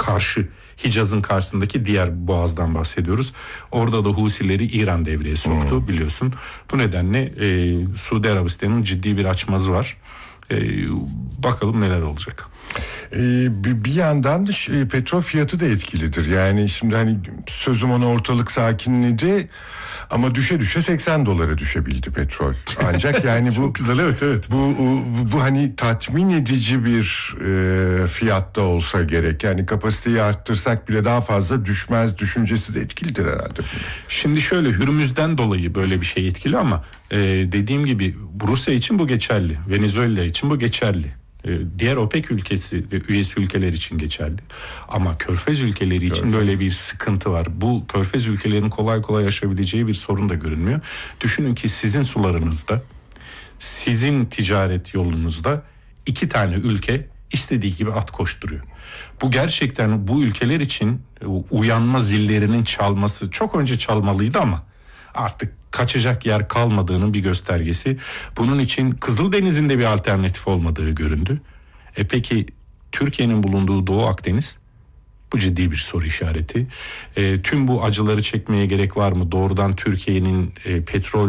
karşı, Hicaz'ın karşısındaki diğer boğazdan bahsediyoruz. Orada da Husileri İran devreye soktu biliyorsun. Bu nedenle Suudi Arabistan'ın ciddi bir açmazı var. Bakalım neler olacak. Bir yandan da petrol fiyatı da etkilidir. Yani şimdi hani sözüm ona ortalık sakinledi ama düşe düşe $80 düşebildi petrol. Ancak yani bu çok güzel, evet. Bu hani tatmin edici bir fiyatta olsa gerek. Yani kapasiteyi arttırsak bile daha fazla düşmez düşüncesi de etkilidir herhalde. Şimdi şöyle, Hürmüz'den dolayı böyle bir şey etkili ama dediğim gibi Rusya için bu geçerli. Venezuela için bu geçerli. Diğer OPEC üyesi ülkeler için geçerli. Ama Körfez ülkeleri için böyle bir sıkıntı var. Bu Körfez ülkelerin kolay kolay aşabileceği bir sorun da görünmüyor. Düşünün ki sizin sularınızda, sizin ticaret yolunuzda 2 tane ülke istediği gibi at koşturuyor. Bu gerçekten bu ülkeler için uyanma zillerinin çalması, çok önce çalmalıydı ama artık kaçacak yer kalmadığının bir göstergesi. Bunun için Kızıldeniz'in de bir alternatif olmadığı göründü. Peki Türkiye'nin bulunduğu Doğu Akdeniz? Bu ciddi bir soru işareti. Tüm bu acıları çekmeye gerek var mı? Doğrudan Türkiye'nin petrol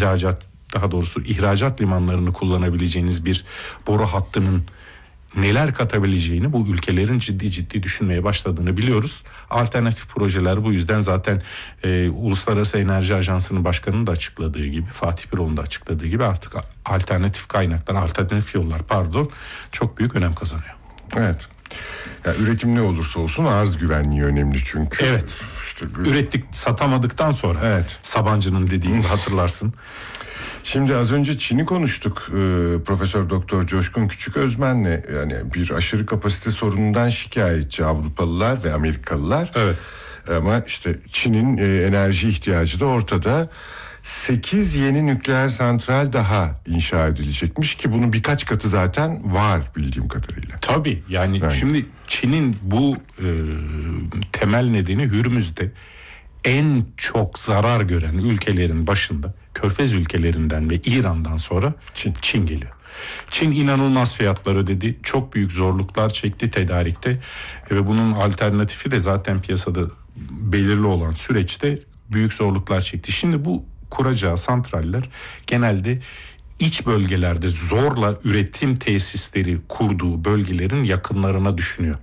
ihracat limanlarını kullanabileceğiniz bir boru hattının neler katabileceğini bu ülkelerin ciddi düşünmeye başladığını biliyoruz. Alternatif projeler bu yüzden zaten Uluslararası Enerji Ajansı'nın başkanının da açıkladığı gibi, Fatih Birol'un da açıkladığı gibi artık alternatif yollar çok büyük önem kazanıyor. Evet. Ya üretim ne olursa olsun arz güvenliği önemli çünkü. Evet. Ürettik, satamadıktan sonra. Sabancı'nın dediği gibi hatırlarsın. Şimdi az önce Çin'i konuştuk. Profesör Doktor Coşkun Küçüközmen'le, yani bir aşırı kapasite sorunundan şikayetçi Avrupalılar ve Amerikalılar. Evet. Ama işte Çin'in enerji ihtiyacı da ortada. 8 yeni nükleer santral daha inşa edilecekmiş ki bunun birkaç katı zaten var bildiğim kadarıyla. Tabii yani şimdi Çin'in bu temel nedeni Hürmüz'de en çok zarar gören ülkelerin başında Körfez ülkelerinden ve İran'dan sonra Çin geliyor. Çin inanılmaz fiyatlar ödedi. Çok büyük zorluklar çekti tedarikte ve bunun alternatifi de zaten piyasada belirli olan süreçte büyük zorluklar çekti. Şimdi bu kuracağı santraller genelde iç bölgelerde zorla üretim tesisleri kurduğu bölgelerin yakınlarına düşünüyor.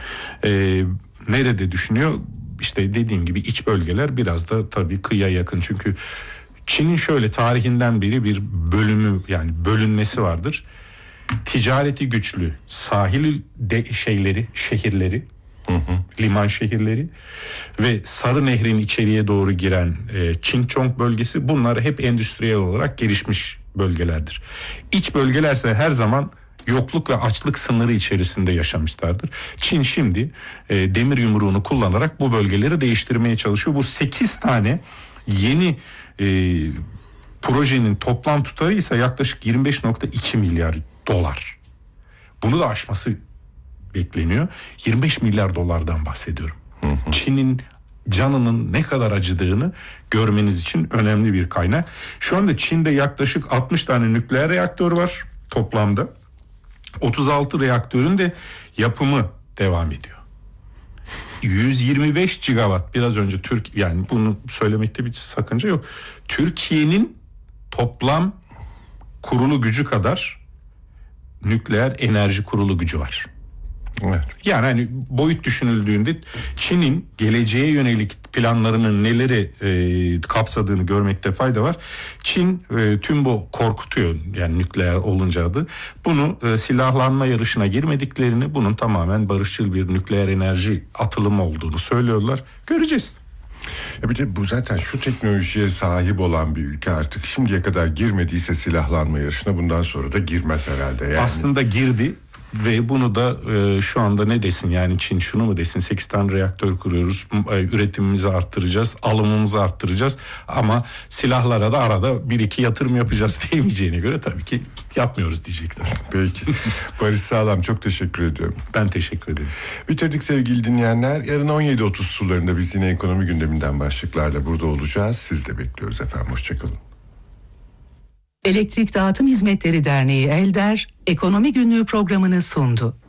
Nerede düşünüyor? İşte dediğim gibi iç bölgeler biraz da tabii kıyıya yakın. Çünkü Çin'in şöyle tarihinden beri bir bölünmesi vardır. Ticareti güçlü sahil şehirleri, liman şehirleri ve Sarı Nehri'nin içeriye doğru giren Çinçong bölgesi, bunlar hep endüstriyel olarak gelişmiş bölgelerdir. İç bölgelerse her zaman yokluk ve açlık sınırı içerisinde yaşamışlardır. Çin şimdi demir yumruğunu kullanarak bu bölgeleri değiştirmeye çalışıyor. Bu 8 tane yeni projenin toplam tutarı ise yaklaşık 25.2 milyar dolar. Bunu da aşması bekleniyor. 25 milyar dolardan bahsediyorum. Çin'in canının ne kadar acıdığını görmeniz için önemli bir kaynak. Şu anda Çin'de yaklaşık 60 tane nükleer reaktör var toplamda. 36 reaktörün de yapımı devam ediyor. 125 gigawatt biraz önce yani bunu söylemekte bir sakınca yok. Türkiye'nin toplam kurulu gücü kadar nükleer enerji kurulu gücü var. Evet. Yani hani boyut düşünüldüğünde Çin'in geleceğe yönelik planlarının neleri kapsadığını görmekte fayda var. Çin tüm bu korkutuyor, yani nükleer olunca adı. Bunu silahlanma yarışına girmediklerini, bunun tamamen barışçıl bir nükleer enerji atılımı olduğunu söylüyorlar. Göreceğiz. Bir de bu zaten şu teknolojiye sahip olan bir ülke artık şimdiye kadar girmediyse silahlanma yarışına bundan sonra da girmez herhalde. Yani. Aslında girdi. Ve bunu da şu anda ne desin, yani Çin şunu mu desin, 8 tane reaktör kuruyoruz, üretimimizi arttıracağız, alımımızı arttıracağız ama silahlara da arada 1-2 yatırım yapacağız diyemeyeceğine göre tabii ki yapmıyoruz diyecekler. Peki. Barış Sağlam, çok teşekkür ediyorum. Ben teşekkür ederim. Bitirdik sevgili dinleyenler. Yarın 17.30 sularında biz yine ekonomi gündeminden başlıklarla burada olacağız. Siz de bekliyoruz efendim. Hoşçakalın. Elektrik Dağıtım Hizmetleri Derneği ELDER, Ekonomi Günlüğü programını sundu.